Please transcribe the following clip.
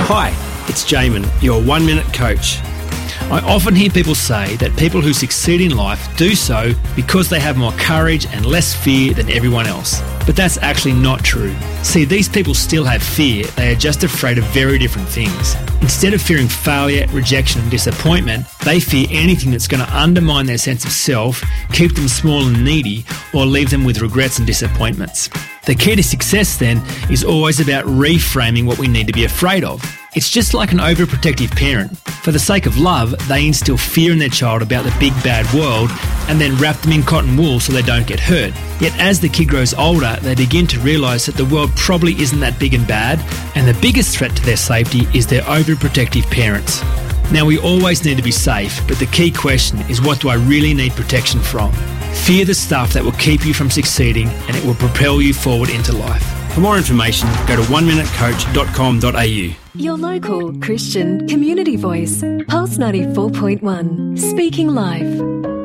Hi, it's Jamin, your 1 Minute Coach. I often hear people say that people who succeed in life do so because they have more courage and less fear than everyone else. But that's actually not true. See, these people still have fear, they are just afraid of very different things. Instead of fearing failure, rejection and disappointment, they fear anything that's going to undermine their sense of self, keep them small and needy, or leave them with regrets and disappointments. The key to success then is always about reframing what we need to be afraid of. It's just like an overprotective parent. For the sake of love, they instill fear in their child about the big bad world and then wrap them in cotton wool so they don't get hurt. Yet as the kid grows older, they begin to realise that the world probably isn't that big and bad, and the biggest threat to their safety is their overprotective parents. Now, we always need to be safe, but the key question is, what do I really need protection from? Fear the stuff that will keep you from succeeding, and it will propel you forward into life. For more information, go to oneminutecoach.com.au. Your local Christian community voice, Pulse 94.1, speaking live.